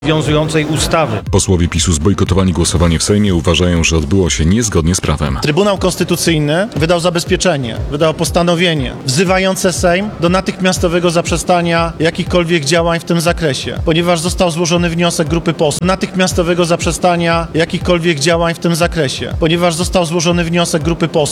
wiązującej ustawy. Posłowie PiS-u zbojkotowali głosowanie w Sejmie, uważają, że odbyło się niezgodnie z prawem. Trybunał Konstytucyjny wydał zabezpieczenie, wydał postanowienie wzywające Sejm do natychmiastowego zaprzestania jakichkolwiek działań w tym zakresie, ponieważ został złożony wniosek grupy posłów natychmiastowego zaprzestania jakichkolwiek działań w tym zakresie, ponieważ został złożony wniosek grupy posłów